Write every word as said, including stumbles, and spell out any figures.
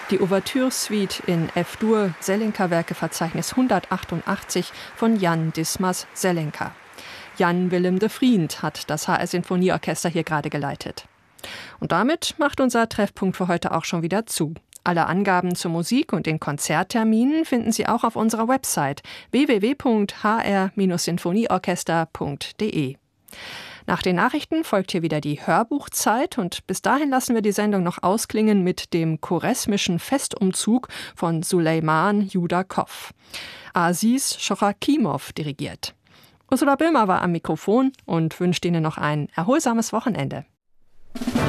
Die Ouvertüre-Suite in F-Dur, Selenka-Werkeverzeichnis hundertachtundachtzig von Jan Dismas Selenka. Jan Willem de Vriend hat das H R-Sinfonieorchester hier gerade geleitet. Und damit macht unser Treffpunkt für heute auch schon wieder zu. Alle Angaben zur Musik und den Konzertterminen finden Sie auch auf unserer Website w w w punkt h r sinfonieorchester punkt d e. Nach den Nachrichten folgt hier wieder die Hörbuchzeit und bis dahin lassen wir die Sendung noch ausklingen mit dem choresmischen Festumzug von Suleyman Judakov. Aziz Schochakimov dirigiert. Ursula Böhmer war am Mikrofon und wünscht Ihnen noch ein erholsames Wochenende.